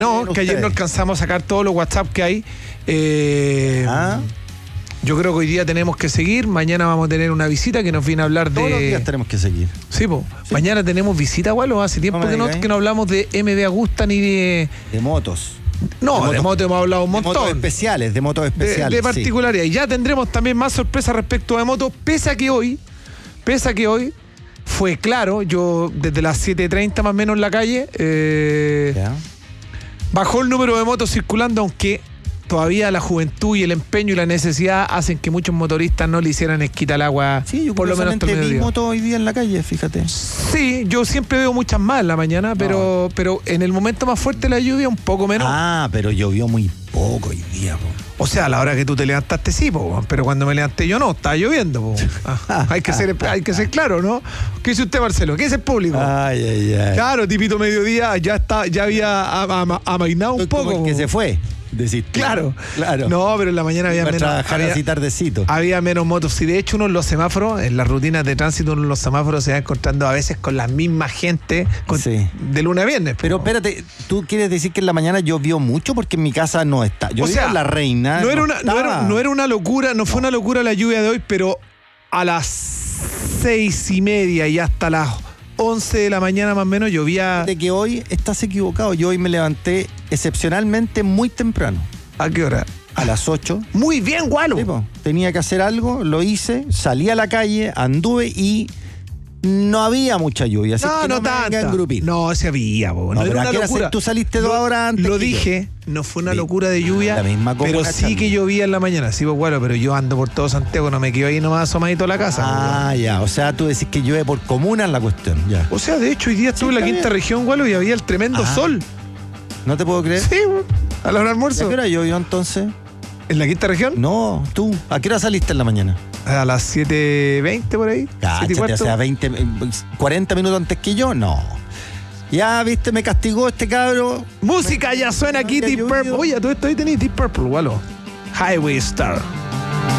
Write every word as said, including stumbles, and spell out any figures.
No, que ayer no alcanzamos a sacar todos los WhatsApp que hay. Eh, ¿Ah? Yo creo que hoy día tenemos que seguir. Mañana vamos a tener una visita que nos viene a hablar de. Todos los días tenemos que seguir. Sí, po. Sí. Mañana tenemos visita, Gualo. Hace tiempo No me que, no, digas, ¿eh? que no hablamos de M V Agusta ni de. De motos. No, de, de moto, motos. hemos hablado un De motos montón. especiales, de motos De, especiales. de particularidad. Y ya tendremos también más sorpresas respecto de motos. Pese a que hoy, pese a que hoy fue claro, yo desde las siete treinta más o menos en la calle, eh, ¿Ya? bajó el número de motos circulando, aunque todavía la juventud y el empeño y la necesidad hacen que muchos motoristas no le hicieran esquita al agua, Sí, yo por lo menos hasta el vi mediodía. motos hoy día en la calle, fíjate. Sí, yo siempre veo muchas más en la mañana, pero, pero en el momento más fuerte de la lluvia un poco menos. Ah, pero llovió muy poco hoy día, po. O sea, a la hora que tú te levantaste sí, po, pero cuando me levanté yo no, estaba lloviendo. Po. Ah, hay, que ser, hay que ser claro, ¿no? ¿Qué dice usted, Marcelo? ¿Qué dice el público? Ay, ay, ay. Claro, tipito mediodía, ya está, ya había ama- ama- amainado un Como poco. el que po. se fue, decís tú. Claro, Claro. No, pero en la mañana había Iba a menos. trabajar había- así tardecito. Había menos motos. Y de hecho uno en los semáforos, en las rutinas de tránsito, uno en los semáforos se va encontrando a veces con la misma gente con- Sí. de lunes a viernes. Pero po. espérate, ¿tú quieres decir que en la mañana llovió mucho? Porque en mi casa no está. Yo O vivo sea, en La Reina. No era, una, no, era, estaba. no era una locura, no fue una locura la lluvia de hoy, pero a las seis y media y hasta las once de la mañana más o menos llovía. De que hoy estás equivocado. Yo hoy me levanté excepcionalmente muy temprano. ¿A qué hora? A las ocho. Muy bien, Gualo. Sí, po. Tenía que hacer algo, lo hice, salí a la calle, anduve y no había mucha lluvia. Así No, que no, no me venga a tanta. engrupir. No, se había, po. No, No, pero era ¿a una qué hora locura. se- tú saliste dos Lo- horas antes Lo que dije, no fue una Sí. locura de lluvia, La misma como pero sí cachando. que llovía en la mañana. Sí, pues, Gualo, pero yo ando por todo Santiago, no me quedo ahí nomás asomadito a la casa. Ah, ya. O sea, tú decís que llueve por comuna en la cuestión. Ya. po. O sea, de hecho, hoy día estuve en la está quinta bien. región, Gualo, y había el tremendo Ah. sol. ¿No te puedo creer? Sí, po. a la hora del ¿A almuerzo. qué hora llovió entonces? ¿En la quinta región? No, tú. ¿A qué hora saliste en la mañana? A las siete veinte por ahí. siete y Cáchate, o cuarto. sea, veinte, eh, cuarenta minutos antes que yo, no. Ya, viste, me castigó este cabro. Música ya suena aquí, No había Deep Purple. llovido. Oye, tú esto ahí tenés Deep Purple, Gualo. Highway Star.